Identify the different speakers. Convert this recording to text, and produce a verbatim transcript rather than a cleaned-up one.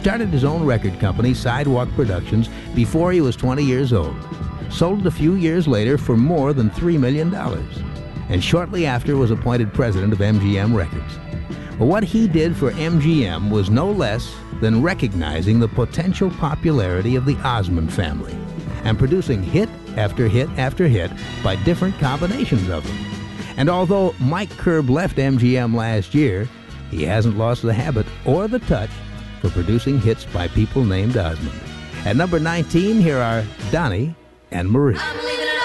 Speaker 1: started his own record company, Sidewalk Productions, before he was twenty years old. Sold it a few years later for more than three million dollars. And shortly after was appointed president of M G M Records. Well, what he did for M G M was no less than recognizing the potential popularity of the Osmond family and producing hit after hit after hit by different combinations of them. And although Mike Curb left M G M last year, he hasn't lost the habit or the touch for producing hits by people named Osmond. At number nineteen, here are Donnie and Marie.